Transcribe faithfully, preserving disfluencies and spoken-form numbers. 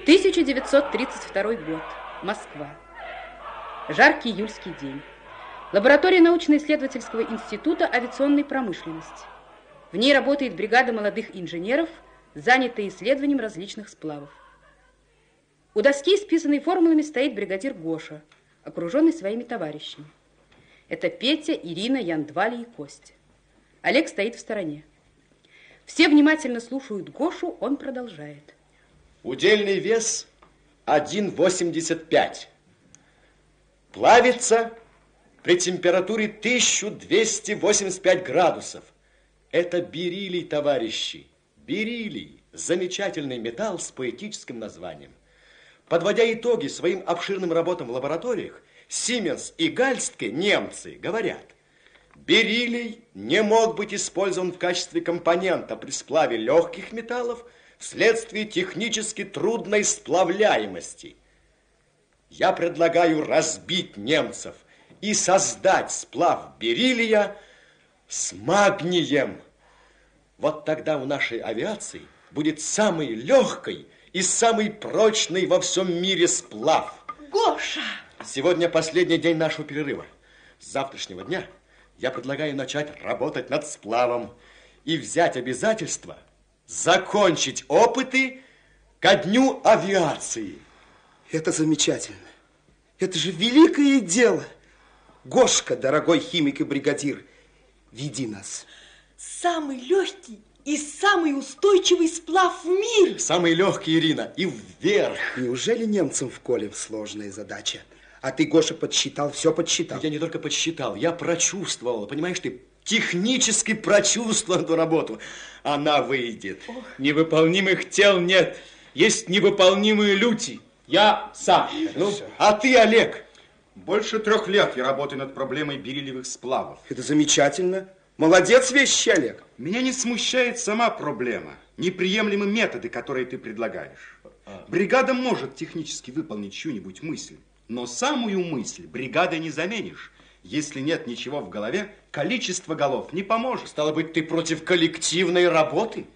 тысяча девятьсот тридцать второй год. Москва. Жаркий июльский день. Лаборатория научно-исследовательского института авиационной промышленности. В ней работает бригада молодых инженеров, занятая исследованием различных сплавов. У доски, исписанной формулами, стоит бригадир Гоша, окруженный своими товарищами. Это Петя, Ирина, Ян Двали и Костя. Олег стоит в стороне. Все внимательно слушают Гошу, он продолжает. Удельный вес один восемьдесят пять. Плавится при температуре тысяча двести восемьдесят пять градусов. Это бериллий, товарищи. Бериллий. Замечательный металл с поэтическим названием. Подводя итоги своим обширным работам в лабораториях, Сименс и Гальстке, немцы, говорят, бериллий не мог быть использован в качестве компонента при сплаве легких металлов вследствие технически трудной сплавляемости. Я предлагаю разбить немцев и создать сплав бериллия с магнием. Вот тогда у нашей авиации будет самый легкий и самый прочный во всем мире сплав. Гоша! Сегодня последний день нашего перерыва. С завтрашнего дня я предлагаю начать работать над сплавом и взять обязательство закончить опыты ко дню авиации. Это замечательно. Это же великое дело. Гошка, дорогой химик и бригадир, веди нас. Самый легкий и самый устойчивый сплав в мире. Самый легкий, Ирина, и вверх. Неужели немцам в Коле сложная задача? А ты, Гоша, подсчитал, все подсчитал? Я не только подсчитал, я прочувствовал. Понимаешь, ты технически прочувствовал эту работу. Она выйдет. Ох. Невыполнимых тел нет. Есть невыполнимые люди. Я сам. Ну, а ты, Олег? Больше трех лет я работаю над проблемой бериллиевых сплавов. Это замечательно. Молодец, вещий Олег. Меня не смущает сама проблема. Неприемлемы методы, которые ты предлагаешь. Бригада может технически выполнить чью-нибудь мысль, но самую мысль бригадой не заменишь. Если нет ничего в голове, количество голов не поможет. Стало быть, ты против коллективной работы?